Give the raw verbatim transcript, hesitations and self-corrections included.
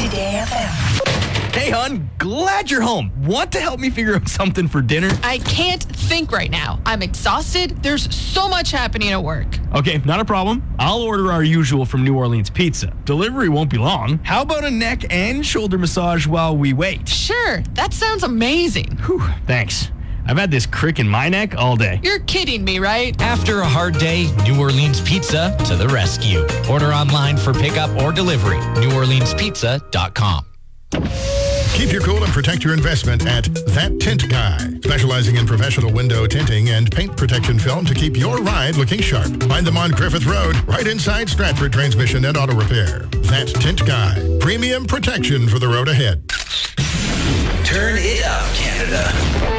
Today F M. Hey, hon, glad you're home. Want to help me figure out something for dinner? I can't think right now. I'm exhausted. There's so much happening at work. Okay, not a problem. I'll order our usual from New Orleans Pizza. Delivery won't be long. How about a neck and shoulder massage while we wait? Sure, that sounds amazing. Whew, thanks. I've had this crick in my neck all day. You're kidding me, right? After a hard day, New Orleans Pizza to the rescue. Order online for pickup or delivery. New Orleans Pizza dot com. Keep your cool and protect your investment at That Tint Guy, specializing in professional window tinting and paint protection film to keep your ride looking sharp. Find them on Griffith Road, right inside Stratford Transmission and Auto Repair. That Tint Guy, premium protection for the road ahead. Turn it up, Canada.